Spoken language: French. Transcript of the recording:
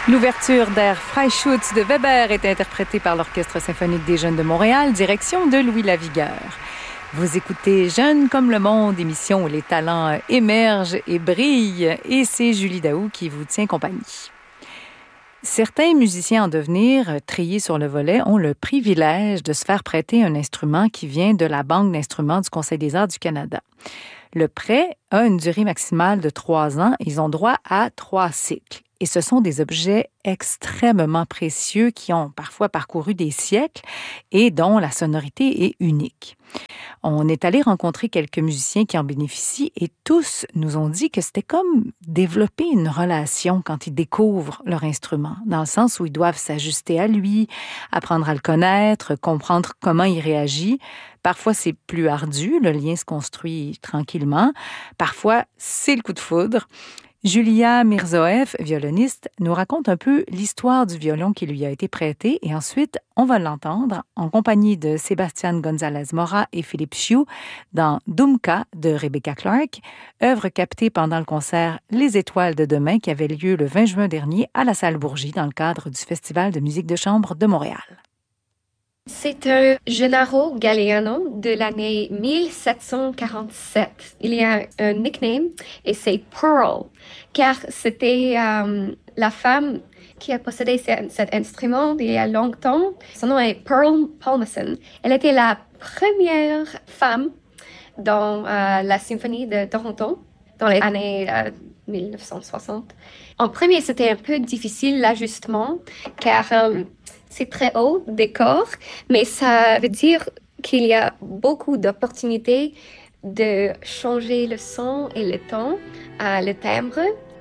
L'ouverture d'Air Freischütz de Weber est interprétée par l'Orchestre symphonique des Jeunes de Montréal, direction de Louis Lavigueur. Vous écoutez Jeunes comme le monde, émission où les talents émergent et brillent, et c'est Julie Daou qui vous tient compagnie. Certains musiciens en devenir, triés sur le volet, ont le privilège de se faire prêter un instrument qui vient de la Banque d'instruments du Conseil des arts du Canada. Le prêt a une durée maximale de 3 ans. Ils ont droit à 3 cycles. Et ce sont des objets extrêmement précieux qui ont parfois parcouru des siècles et dont la sonorité est unique. On est allé rencontrer quelques musiciens qui en bénéficient et tous nous ont dit que c'était comme développer une relation quand ils découvrent leur instrument, dans le sens où ils doivent s'ajuster à lui, apprendre à le connaître, comprendre comment il réagit. Parfois, c'est plus ardu, le lien se construit tranquillement. Parfois, c'est le coup de foudre. Julia Mirzoeff, violoniste, nous raconte un peu l'histoire du violon qui lui a été prêté et ensuite, on va l'entendre en compagnie de Sébastien González-Mora et Philippe Chiou dans Dumka de Rebecca Clark, œuvre captée pendant le concert Les Étoiles de demain qui avait lieu le 20 juin dernier à la Salle Bourgie dans le cadre du Festival de musique de chambre de Montréal. C'est un Gennaro Galliano de l'année 1747. Il y a un nickname et c'est Pearl, car c'était la femme qui a possédé cet instrument il y a longtemps. Son nom est Pearl Palmerston. Elle était la première femme dans la symphonie de Toronto dans les années 1960. En premier, c'était un peu difficile l'ajustement, car c'est très haut, décor, mais ça veut dire qu'il y a beaucoup d'opportunités de changer le son et le ton, le timbre.